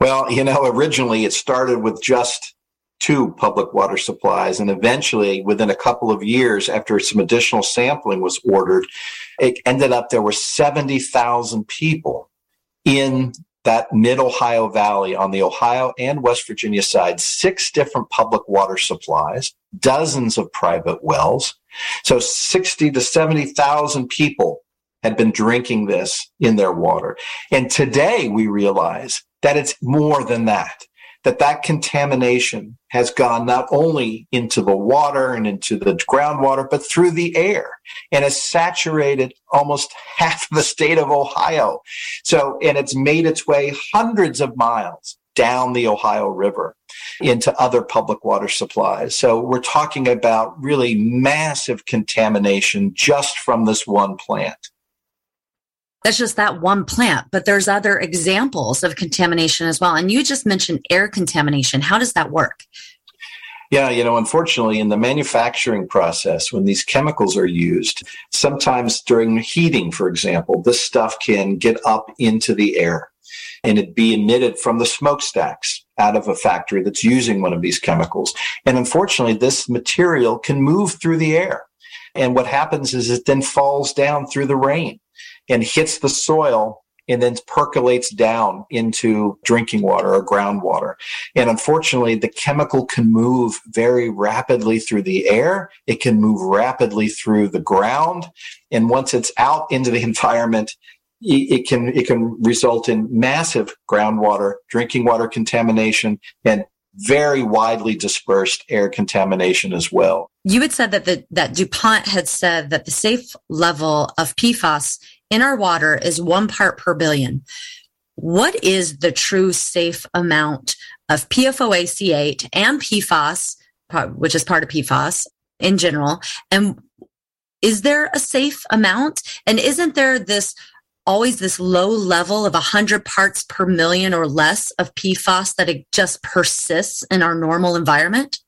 Well, originally it started with just 2 public water supplies. And eventually, within a couple of years, after some additional sampling was ordered, it ended up there were 70,000 people in that mid-Ohio Valley on the Ohio and West Virginia side, 6 different public water supplies, dozens of private wells. So 60 to 70,000 people had been drinking this in their water. And today we realize that it's more than that contamination has gone not only into the water and into the groundwater, but through the air, and has saturated almost half of the state of Ohio. And it's made its way hundreds of miles down the Ohio River into other public water supplies. So we're talking about really massive contamination just from this one plant. That's just that one plant, but there's other examples of contamination as well. And you just mentioned air contamination. How does that work? Yeah, unfortunately, in the manufacturing process, when these chemicals are used, sometimes during heating, for example, this stuff can get up into the air and it be emitted from the smokestacks out of a factory that's using one of these chemicals. And unfortunately, this material can move through the air. And what happens is it then falls down through the rain and hits the soil and then percolates down into drinking water or groundwater. And unfortunately, the chemical can move very rapidly through the air. It can move rapidly through the ground. And once it's out into the environment, it can result in massive groundwater, drinking water contamination, and very widely dispersed air contamination as well. You had said that DuPont had said that the safe level of PFAS in our water is 1 part per billion. What is the true safe amount of PFOA-C8 and PFAS, which is part of PFAS in general? And is there a safe amount? And isn't there always this low level of 100 parts per million or less of PFAS that it just persists in our normal environment?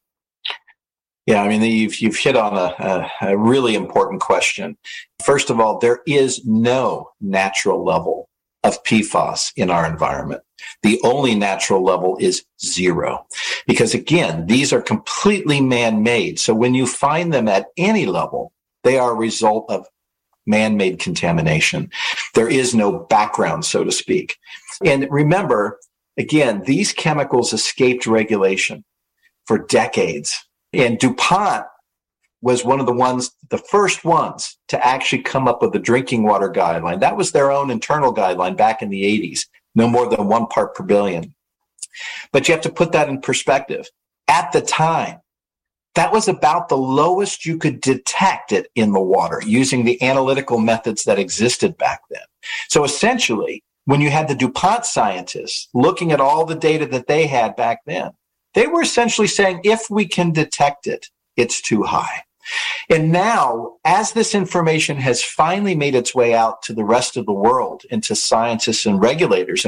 Yeah, you've hit on a really important question. First of all, there is no natural level of PFAS in our environment. The only natural level is 0. Because again, these are completely man-made. So when you find them at any level, they are a result of man-made contamination. There is no background, so to speak. And remember, again, these chemicals escaped regulation for decades. And DuPont was one of the first ones to actually come up with the drinking water guideline. That was their own internal guideline back in the 80s, no more than 1 part per billion. But you have to put that in perspective. At the time, that was about the lowest you could detect it in the water using the analytical methods that existed back then. So essentially, when you had the DuPont scientists looking at all the data that they had back then, they were essentially saying, if we can detect it, it's too high. And now, as this information has finally made its way out to the rest of the world and to scientists and regulators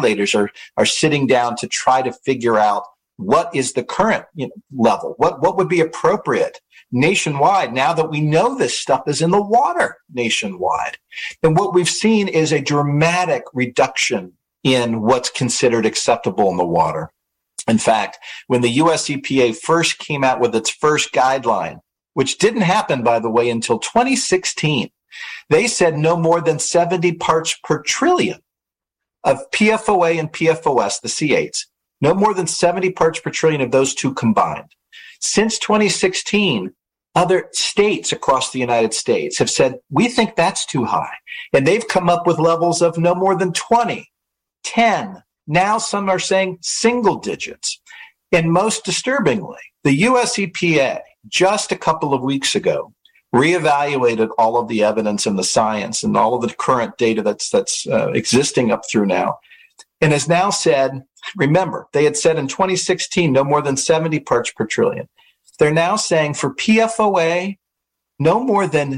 are sitting down to try to figure out what is the current level, what would be appropriate nationwide now that we know this stuff is in the water nationwide. And what we've seen is a dramatic reduction in what's considered acceptable in the water. In fact, when the US EPA first came out with its first guideline, which didn't happen, by the way, until 2016, they said no more than 70 parts per trillion of PFOA and PFOS, the C8s, no more than 70 parts per trillion of those two combined. Since 2016, other states across the United States have said, we think that's too high. And they've come up with levels of no more than 20, 10. Now some are saying single digits. And most disturbingly, the US EPA just a couple of weeks ago reevaluated all of the evidence and the science and all of the current data that's existing up through now, and has now said, remember, they had said in 2016 no more than 70 parts per trillion. They're now saying for PFOA, no more than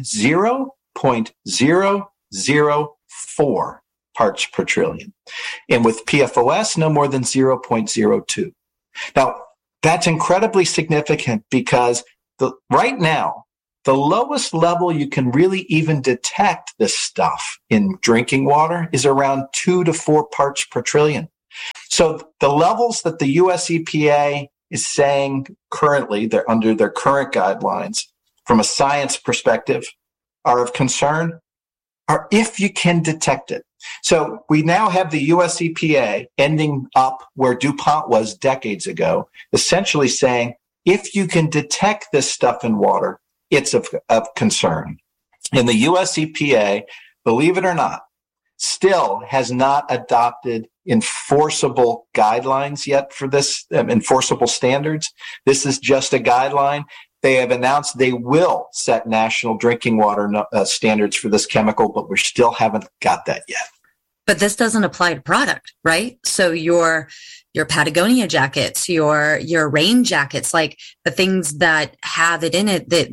0.004 parts per trillion. And with PFOS, no more than 0.02. Now, that's incredibly significant because right now, the lowest level you can really even detect this stuff in drinking water is around 2 to 4 parts per trillion. So the levels that the US EPA is saying currently, they're under their current guidelines from a science perspective are of concern are if you can detect it. So we now have the US EPA ending up where DuPont was decades ago, essentially saying, if you can detect this stuff in water, it's of concern. And the US EPA, believe it or not, still has not adopted enforceable guidelines yet for this, enforceable standards. This is just a guideline. They have announced they will set national drinking water standards for this chemical, but we still haven't got that yet. But this doesn't apply to product, right? So your Patagonia jackets, your rain jackets, like the things that have it in it, that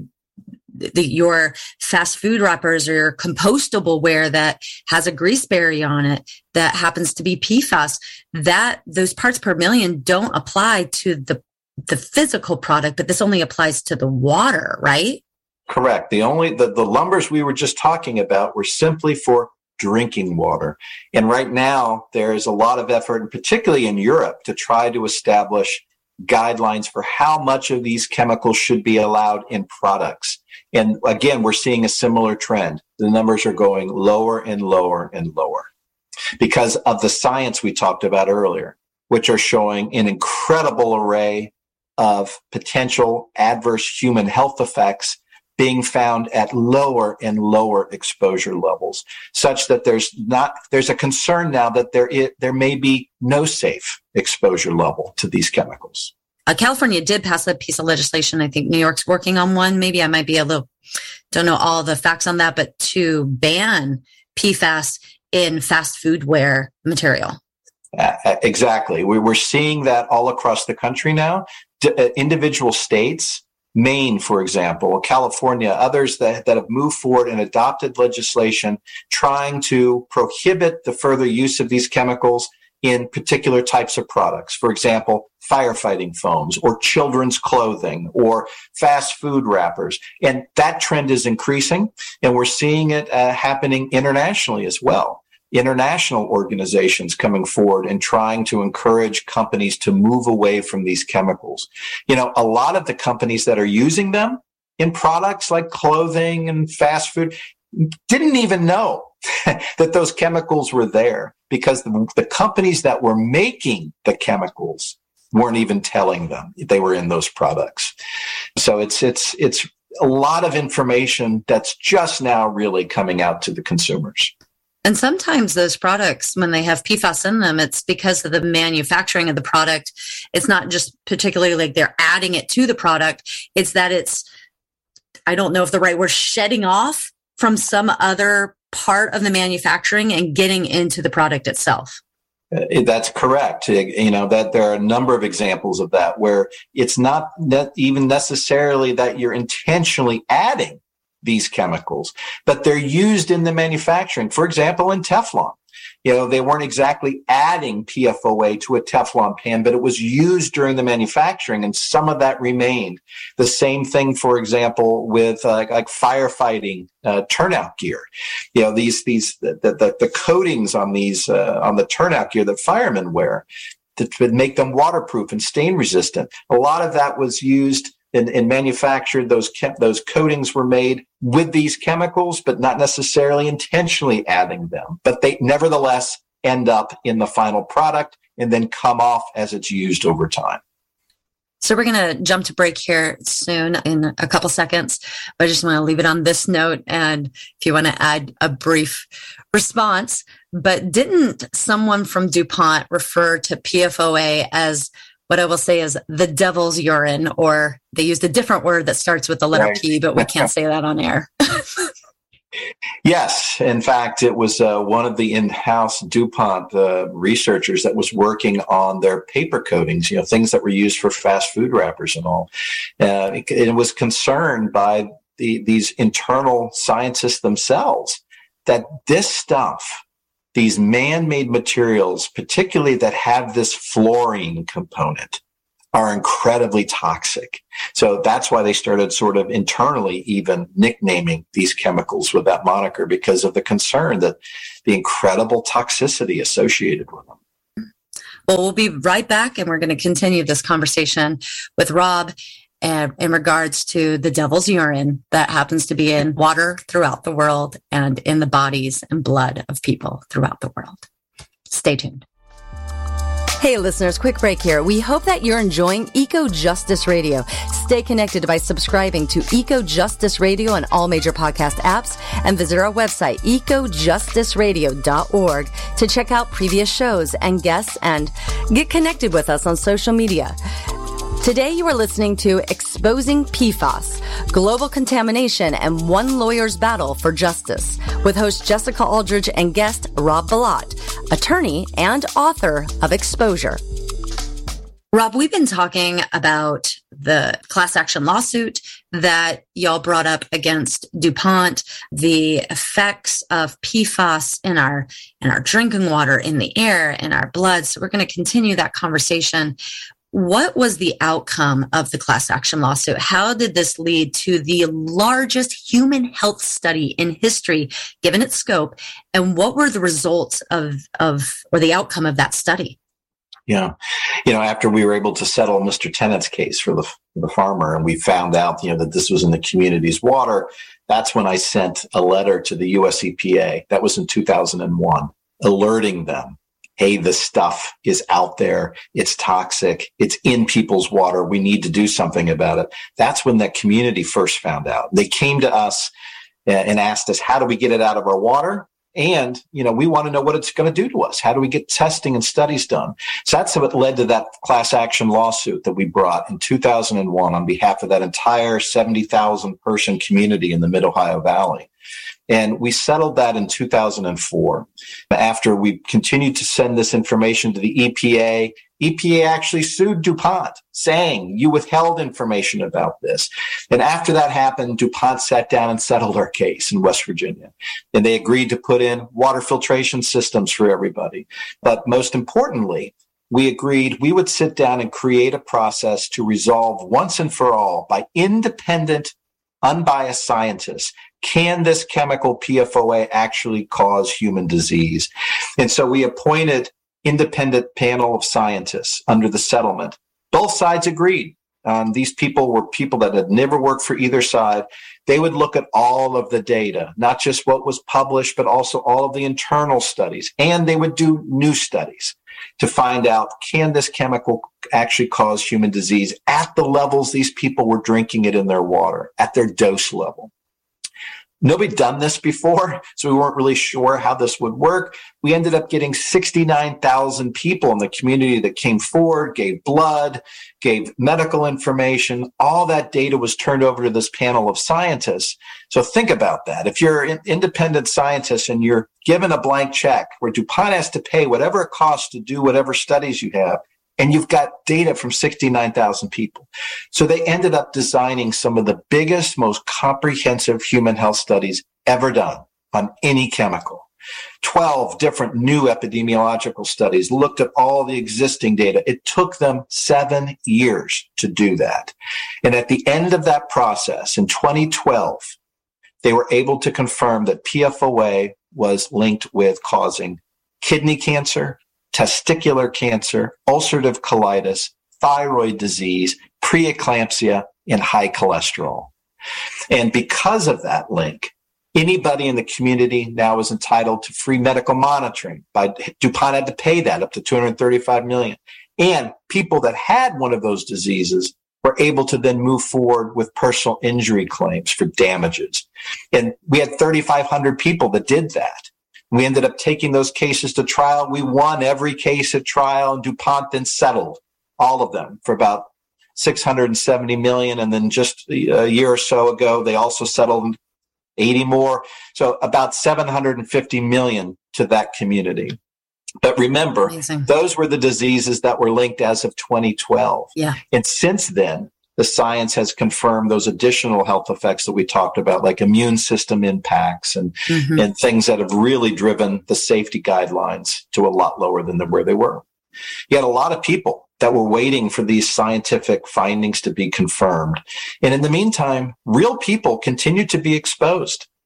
your fast food wrappers or your compostable wear that has a greaseberry on it that happens to be PFAS, that those parts per million don't apply to the physical product, but this only applies to the water, right? Correct. The numbers we were just talking about were simply for drinking water. And right now, there's a lot of effort, and particularly in Europe, to try to establish guidelines for how much of these chemicals should be allowed in products. And again, we're seeing a similar trend. The numbers are going lower and lower and lower because of the science we talked about earlier, which are showing an incredible array of potential adverse human health effects being found at lower and lower exposure levels, such that there's a concern now that there may be no safe exposure level to these chemicals. California did pass a piece of legislation. I think New York's working on one. Maybe I might be don't know all the facts on that, but to ban PFAS in fast food wear material. Exactly. We're seeing that all across the country now. Individual states, Maine, for example, California, others that have moved forward and adopted legislation trying to prohibit the further use of these chemicals in particular types of products. For example, firefighting foams or children's clothing or fast food wrappers. And that trend is increasing, and we're seeing it happening internationally as well. International organizations coming forward and trying to encourage companies to move away from these chemicals. You know, a lot of the companies that are using them in products like clothing and fast food didn't even know that those chemicals were there because the companies that were making the chemicals weren't even telling them they were in those products. So it's a lot of information that's just now really coming out to the consumers. And sometimes those products, when they have PFAS in them, it's because of the manufacturing of the product. It's not just particularly like they're adding it to the product. It's that I don't know if the right word, shedding off from some other part of the manufacturing and getting into the product itself. That's correct. You know, that there are a number of examples of that where it's not even necessarily that you're intentionally adding these chemicals, but they're used in the manufacturing. For example, in Teflon, you know, they weren't exactly adding PFOA to a Teflon pan, but it was used during the manufacturing, and some of that remained. The same thing, for example, with like firefighting turnout gear. You know, the coatings on on the turnout gear that firemen wear to make them waterproof and stain resistant. A lot of that was used and manufactured. Those coatings were made with these chemicals, but not necessarily intentionally adding them. But they nevertheless end up in the final product and then come off as it's used over time. So we're going to jump to break here soon in a couple seconds. But I just want to leave it on this note. And if you want to add a brief response, but didn't someone from DuPont refer to PFOA as what I will say is the devil's urine, or they used a different word that starts with the letter P, but we can't say that on air. Yes. In fact, it was one of the in-house DuPont researchers that was working on their paper coatings, you know, things that were used for fast food wrappers and all. It was concerned by these internal scientists themselves that this stuff, these man-made materials, particularly that have this fluorine component, are incredibly toxic. So that's why they started sort of internally even nicknaming these chemicals with that moniker, because of the concern that the incredible toxicity associated with them. Well, we'll be right back, and we're going to continue this conversation with Rob in regards to the devil's urine that happens to be in water throughout the world and in the bodies and blood of people throughout the world. Stay tuned. Hey listeners, quick break here. We hope that you're enjoying Eco Justice Radio. Stay connected by subscribing to Eco Justice Radio on all major podcast apps and visit our website, ecojusticeradio.org, to check out previous shows and guests and get connected with us on social media. Today you are listening to Exposing PFAS, Global Contamination and One Lawyer's Battle for Justice, with host Jessica Aldridge and guest Rob Bilott, attorney and author of Exposure. Rob, we've been talking about the class action lawsuit that y'all brought up against DuPont, the effects of PFAS in our drinking water, in the air, in our blood. So we're going to continue that conversation. What was the outcome of the class action lawsuit? How did this lead to the largest human health study in history, given its scope? And what were the results or the outcome of that study? Yeah. After we were able to settle Mr. Tennant's case for the farmer, and we found out, that this was in the community's water, that's when I sent a letter to the US EPA. That was in 2001, alerting them, hey, this stuff is out there. It's toxic. It's in people's water. We need to do something about it. That's when that community first found out. They came to us and asked us, how do we get it out of our water? And, we want to know what it's going to do to us. How do we get testing and studies done? So that's what led to that class action lawsuit that we brought in 2001 on behalf of that entire 70,000 person community in the Mid-Ohio Valley. And we settled that in 2004. After we continued to send this information to the EPA, EPA actually sued DuPont, saying you withheld information about this. And after that happened, DuPont sat down and settled our case in West Virginia. And they agreed to put in water filtration systems for everybody. But most importantly, we agreed we would sit down and create a process to resolve once and for all by independent, unbiased scientists. Can this chemical PFOA actually cause human disease? And so we appointed independent panel of scientists under the settlement. Both sides agreed. These people were people that had never worked for either side. They would look at all of the data, not just what was published, but also all of the internal studies. And they would do new studies to find out, can this chemical actually cause human disease at the levels these people were drinking it in their water, at their dose level? Nobody done this before, so we weren't really sure how this would work. We ended up getting 69,000 people in the community that came forward, gave blood, gave medical information. All that data was turned over to this panel of scientists. So think about that. If you're an independent scientist and you're given a blank check where DuPont has to pay whatever it costs to do whatever studies you have, and you've got data from 69,000 people. So they ended up designing some of the biggest, most comprehensive human health studies ever done on any chemical. 12 different new epidemiological studies looked at all the existing data. It took them 7 years to do that. And at the end of that process, in 2012, they were able to confirm that PFOA was linked with causing kidney cancer, testicular cancer, ulcerative colitis, thyroid disease, preeclampsia, and high cholesterol. And because of that link, anybody in the community now is entitled to free medical monitoring. DuPont had to pay that up to $235 million. And people that had one of those diseases were able to then move forward with personal injury claims for damages. And we had 3,500 people that did that. We ended up taking those cases to trial. We won every case at trial, and DuPont then settled all of them for about $670 million. And then just a year or so ago, they also settled 80 more. So about $750 million to that community. But remember, amazing. Those were the diseases that were linked as of 2012. Yeah. And since then, the science has confirmed those additional health effects that we talked about, like immune system impacts and things that have really driven the safety guidelines to a lot lower than where they were. You had a lot of people that were waiting for these scientific findings to be confirmed. And in the meantime, real people continued to be exposed.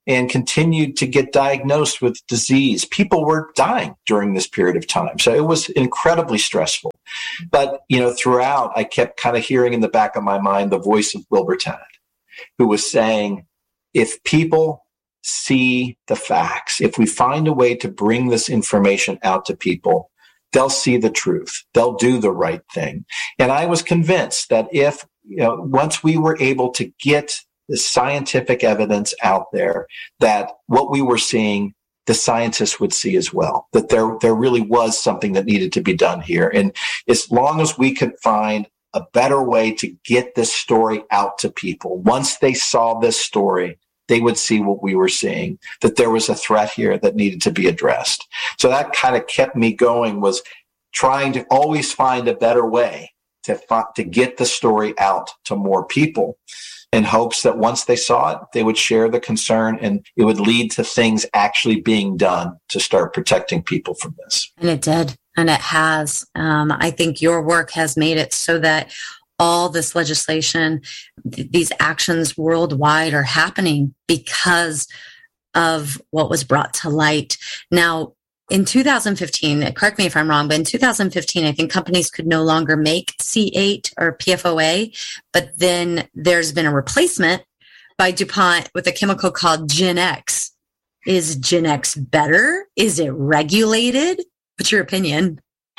and continued to get diagnosed with disease. People were dying during this period of time. So it was incredibly stressful. But, throughout, I kept kind of hearing in the back of my mind the voice of Wilbur Tennant, who was saying, if people see the facts, if we find a way to bring this information out to people, they'll see the truth. They'll do the right thing. And I was convinced that if, once we were able to get the scientific evidence out there, that what we were seeing, the scientists would see as well, that there really was something that needed to be done here. And as long as we could find a better way to get this story out to people, once they saw this story, they would see what we were seeing, that there was a threat here that needed to be addressed. So that kind of kept me going, was trying to always find a better way to get the story out to more people, in hopes that once they saw it, they would share the concern and it would lead to things actually being done to start protecting people from this. And it did. And it has. I think your work has made it so that all this legislation, these actions worldwide are happening because of what was brought to light. Now, in 2015, correct me if I'm wrong, but in 2015, I think companies could no longer make C8 or PFOA, but then there's been a replacement by DuPont with a chemical called Gen-X. Is Gen-X better? Is it regulated? What's your opinion?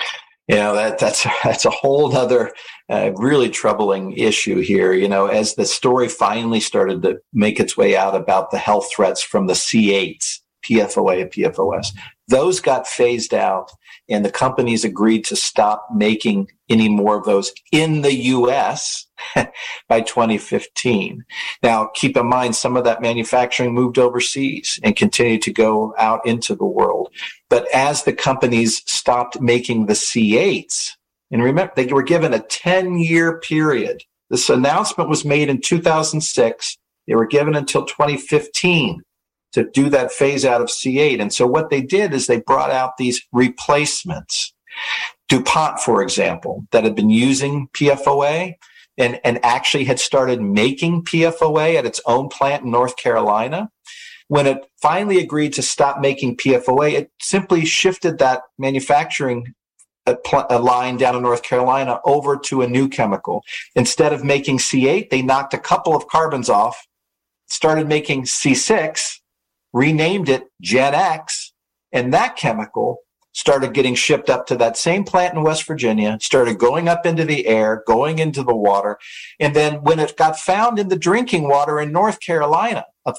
That's a whole other really troubling issue here. As the story finally started to make its way out about the health threats from the C8s, PFOA and PFOS, those got phased out, and the companies agreed to stop making any more of those in the U.S. by 2015. Now, keep in mind, some of that manufacturing moved overseas and continued to go out into the world. But as the companies stopped making the C8s, and remember, they were given a 10-year period. This announcement was made in 2006. They were given until 2015 to do that phase out of C8. And so what they did is they brought out these replacements. DuPont, for example, that had been using PFOA and actually had started making PFOA at its own plant in North Carolina. When it finally agreed to stop making PFOA, it simply shifted that manufacturing a line down in North Carolina over to a new chemical. Instead of making C8, they knocked a couple of carbons off, started making C6, renamed it Gen-X, and that chemical started getting shipped up to that same plant in West Virginia, started going up into the air, going into the water. And then when it got found in the drinking water in North Carolina of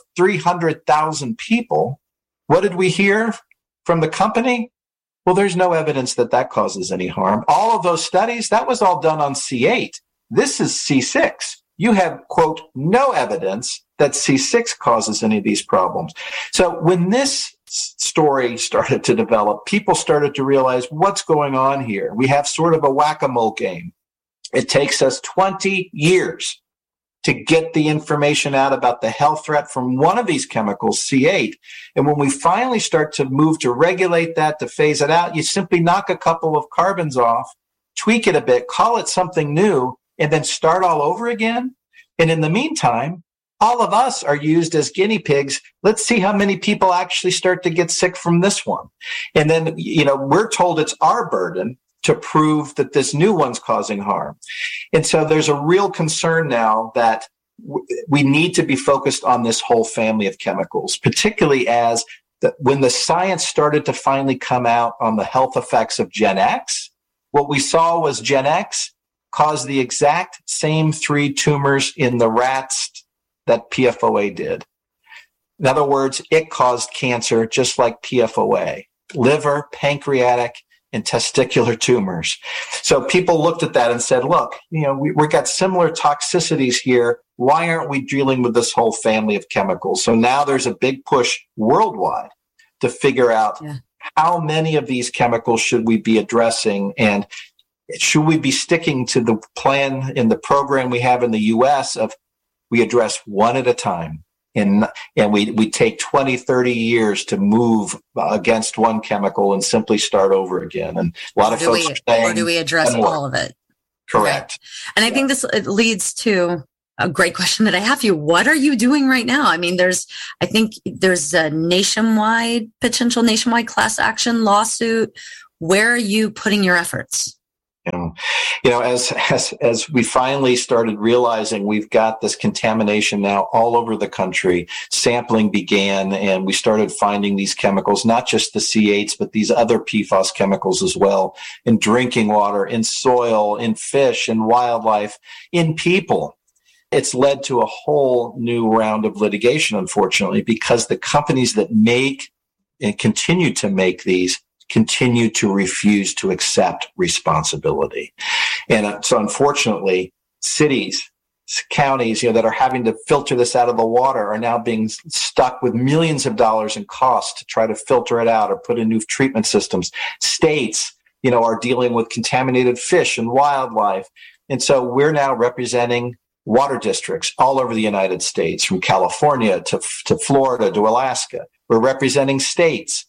300,000 people, what did we hear from the company? Well, there's no evidence that causes any harm. All of those studies, that was all done on C8. This is C6. You have, quote, no evidence that C6 causes any of these problems. So when this story started to develop, people started to realize what's going on here. We have sort of a whack-a-mole game. It takes us 20 years to get the information out about the health threat from one of these chemicals, C8. And when we finally start to move to regulate that, to phase it out, you simply knock a couple of carbons off, tweak it a bit, call it something new, and then start all over again. And in the meantime, all of us are used as guinea pigs. Let's see how many people actually start to get sick from this one. And then, we're told it's our burden to prove that this new one's causing harm. And so there's a real concern now that we need to be focused on this whole family of chemicals, particularly as when the science started to finally come out on the health effects of Gen-X, what we saw was Gen-X caused the exact same 3 tumors in the rats that PFOA did. In other words, it caused cancer just like PFOA, liver, pancreatic, and testicular tumors. So people looked at that and said, look, we've got similar toxicities here. Why aren't we dealing with this whole family of chemicals? So now there's a big push worldwide to figure out how many of these chemicals should we be addressing, and should we be sticking to the plan in the program we have in the U.S. of we address one at a time, and we take 20, 30 years to move against one chemical and simply start over again. And a lot of folks are saying, or do we address all of it? Correct. Right. And I think this leads to a great question that I have for you. What are you doing right now? I mean, I think there's a potential nationwide class action lawsuit. Where are you putting your efforts? As we finally started realizing we've got this contamination now all over the country, sampling began, and we started finding these chemicals, not just the C8s, but these other PFAS chemicals as well, in drinking water, in soil, in fish, in wildlife, in people. It's led to a whole new round of litigation, unfortunately, because the companies that make and continue to make these continue to refuse to accept responsibility. And so unfortunately, cities, counties, that are having to filter this out of the water are now being stuck with millions of dollars in costs to try to filter it out or put in new treatment systems. States, are dealing with contaminated fish and wildlife. And so we're now representing water districts all over the United States, from California to Florida to Alaska. We're representing states.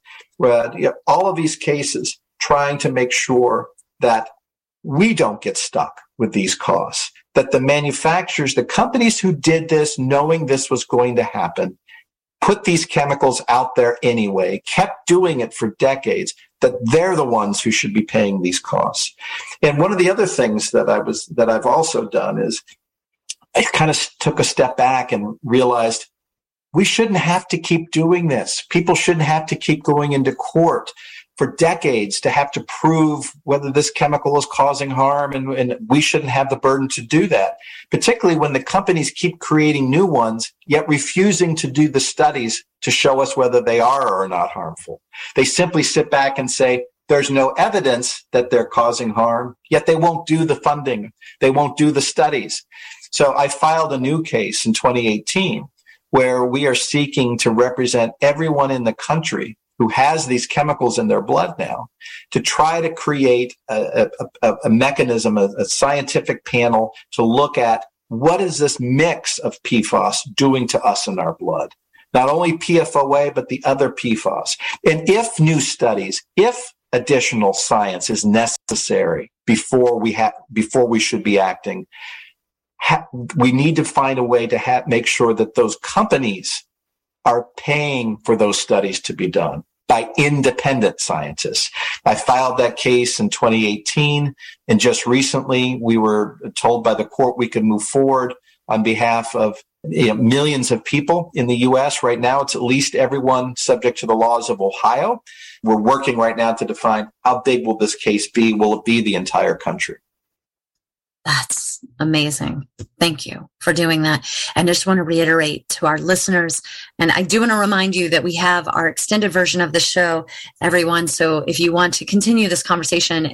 All of these cases trying to make sure that we don't get stuck with these costs, that the manufacturers, the companies who did this, knowing this was going to happen, put these chemicals out there anyway, kept doing it for decades, that they're the ones who should be paying these costs. And one of the other things that I've also done is I kind of took a step back and realized we shouldn't have to keep doing this. People shouldn't have to keep going into court for decades to have to prove whether this chemical is causing harm, and we shouldn't have the burden to do that, particularly when the companies keep creating new ones, yet refusing to do the studies to show us whether they are or are not harmful. They simply sit back and say, there's no evidence that they're causing harm, yet they won't do the funding. They won't do the studies. So I filed a new case in 2018 where we are seeking to represent everyone in the country who has these chemicals in their blood now, to try to create a mechanism, a scientific panel to look at what is this mix of PFAS doing to us in our blood. Not only PFOA, but the other PFAS. And if new studies, if additional science is necessary before we should be acting, we need to find a way to make sure that those companies are paying for those studies to be done by independent scientists. I filed that case in 2018, and just recently we were told by the court we could move forward on behalf of millions of people in the U.S. Right now, it's at least everyone subject to the laws of Ohio. We're working right now to define how big will this case be. Will it be the entire country? That's amazing. Thank you for doing that. And I just want to reiterate to our listeners, and I do want to remind you that we have our extended version of the show, everyone. So if you want to continue this conversation,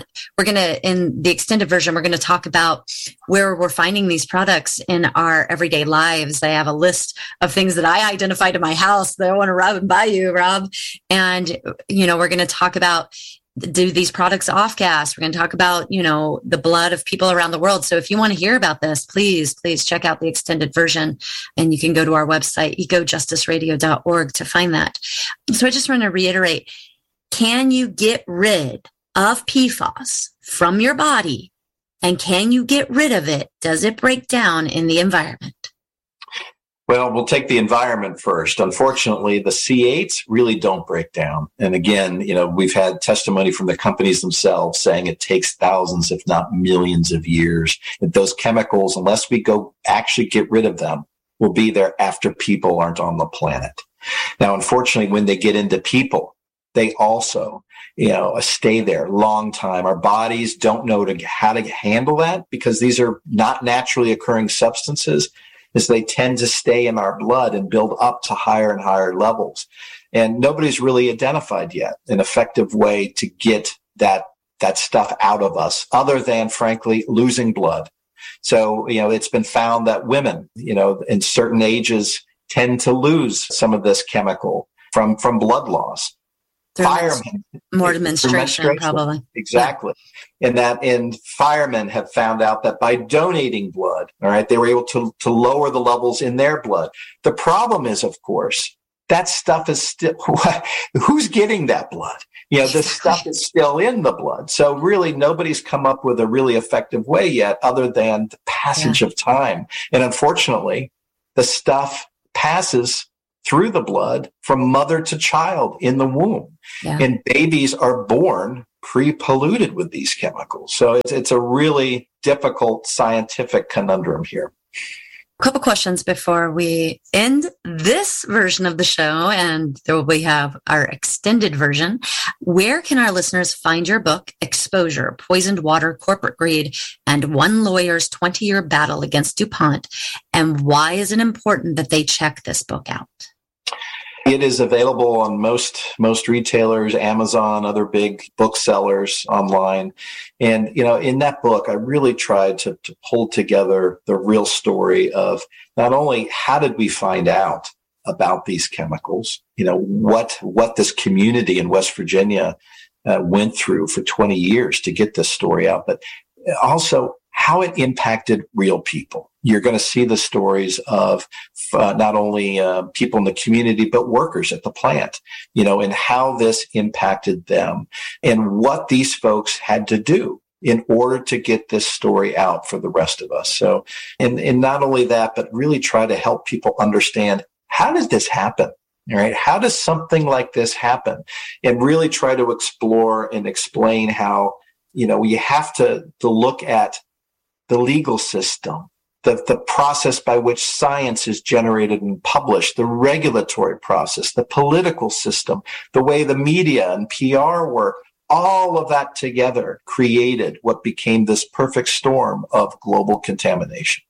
in the extended version, we're going to talk about where we're finding these products in our everyday lives. I have a list of things that I identified in my house that I want to rub and buy you, Rob. And, we're going to talk about, do these products off gas? We're going to talk about, the blood of people around the world. So if you want to hear about this, please check out the extended version, and you can go to our website, ecojusticeradio.org, to find that. So I just want to reiterate, can you get rid of PFAS from your body? And can you get rid of it? Does it break down in the environment? Well, we'll take the environment first. Unfortunately, the C8s really don't break down. And again, we've had testimony from the companies themselves saying it takes thousands, if not millions of years. That those chemicals, unless we go actually get rid of them, will be there after people aren't on the planet. Now, unfortunately, when they get into people, they also, stay there a long time. Our bodies don't know how to handle that because these are not naturally occurring substances. Is they tend to stay in our blood and build up to higher and higher levels. And nobody's really identified yet an effective way to get that stuff out of us other than, frankly, losing blood. So, it's been found that women, in certain ages tend to lose some of this chemical from blood loss. Firemen, more menstruation, probably. Exactly. And firemen have found out that by donating blood, all right, they were able to lower the levels in their blood. The problem is, of course, that stuff is still, who's getting that blood? This stuff is still in the blood. So really nobody's come up with a really effective way yet other than the passage of time. And unfortunately, the stuff passes through the blood from mother to child in the womb. Yeah. And babies are born pre-polluted with these chemicals. So it's a really difficult scientific conundrum here. A couple questions before we end this version of the show, and we have our extended version. Where can our listeners find your book, Exposure, Poisoned Water, Corporate Greed, and One Lawyer's 20-Year Battle Against DuPont? And why is it important that they check this book out? It is available on most retailers, Amazon, other big booksellers online. And, in that book, I really tried to pull together the real story of not only how did we find out about these chemicals, what this community in West Virginia went through for 20 years to get this story out, but also how it impacted real people. You're going to see the stories of not only people in the community, but workers at the plant, and how this impacted them and what these folks had to do in order to get this story out for the rest of us. So, and not only that, but really try to help people understand, how did this happen? All right. How does something like this happen? And really try to explore and explain how, you have to look at the legal system, the process by which science is generated and published, the regulatory process, the political system, the way the media and PR work, all of that together created what became this perfect storm of global contamination.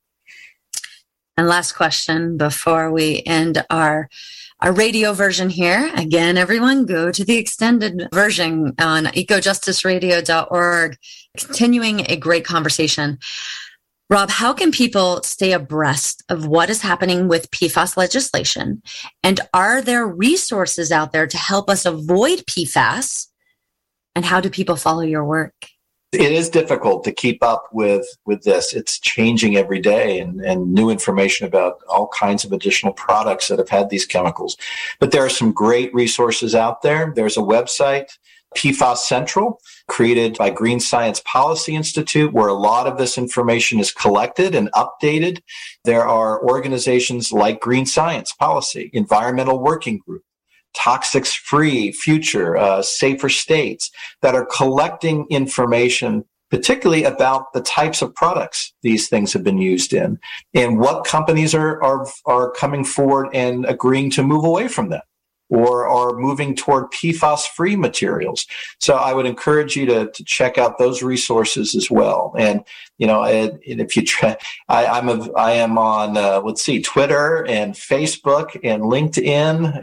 And last question before we end our radio version here. Again, everyone go to the extended version on ecojusticeradio.org, continuing a great conversation. Rob, how can people stay abreast of what is happening with PFAS legislation? And are there resources out there to help us avoid PFAS? And how do people follow your work? It is difficult to keep up with this. It's changing every day and new information about all kinds of additional products that have had these chemicals. But there are some great resources out there. There's a website, PFAS Central, created by Green Science Policy Institute, where a lot of this information is collected and updated. There are organizations like Green Science Policy, Environmental Working Group, Toxics Free Future, Safer States, that are collecting information, particularly about the types of products these things have been used in and what companies are coming forward and agreeing to move away from them or are moving toward PFAS-free materials. So I would encourage you to check out those resources as well. And and if you try, I am on Twitter and Facebook and LinkedIn,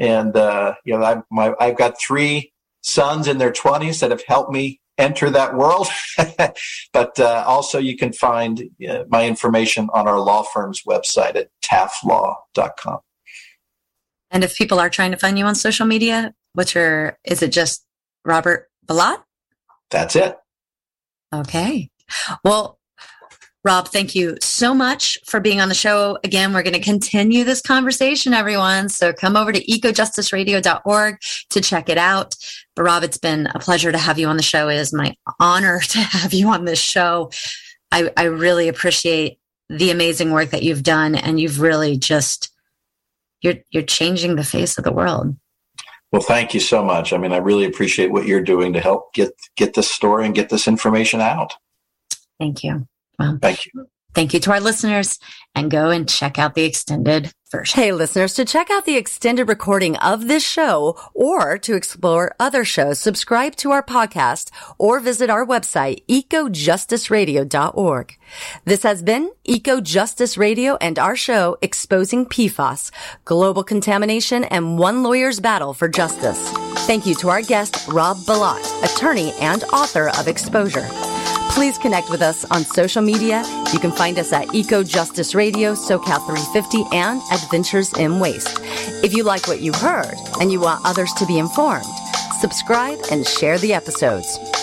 and I've got 3 sons in their 20s that have helped me enter that world. But also you can find my information on our law firm's website at taftlaw.com. And if people are trying to find you on social media, is it just Robert Bilott? That's it. Okay. Well, Rob, thank you so much for being on the show. Again, we're going to continue this conversation, everyone. So come over to ecojusticeradio.org to check it out. But Rob, it's been a pleasure to have you on the show. It is my honor to have you on this show. I really appreciate the amazing work that you've done, and you've really just you're changing the face of the world. Well, thank you so much. I mean, I really appreciate what you're doing to help get this story and get this information out. Thank you. Well, thank you. Thank you to our listeners, and go and check out the extended version. Hey, listeners, to check out the extended recording of this show or to explore other shows, subscribe to our podcast or visit our website, ecojusticeradio.org. This has been Eco Justice Radio and our show, Exposing PFAS, Global Contamination and One Lawyer's Battle for Justice. Thank you to our guest, Rob Bilott, attorney and author of Exposure. Please connect with us on social media. You can find us at Eco Justice Radio, SoCal 350, and Adventures in Waste. If you like what you heard and you want others to be informed, subscribe and share the episodes.